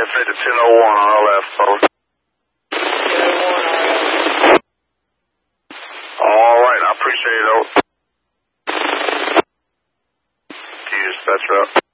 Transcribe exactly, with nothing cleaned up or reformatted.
Fed to ten oh one on our left, folks. All right, I appreciate it, though. Dispatch route.